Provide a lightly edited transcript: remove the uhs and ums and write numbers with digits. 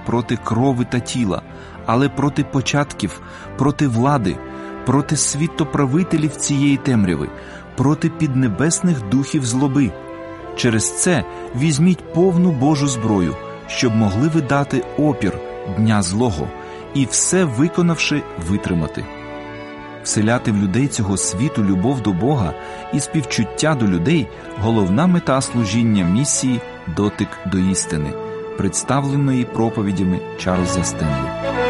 проти крови та тіла, але проти початків, проти влади, проти світоправителів цієї темряви, проти піднебесних духів злоби. Через це візьміть повну Божу зброю, щоб могли ви дати опір дня злого і все виконавши витримати. Вселяти в людей цього світу любов до Бога і співчуття до людей – головна мета служіння місії «Дотик до істини», представленої проповідями Чарльза Стенлі.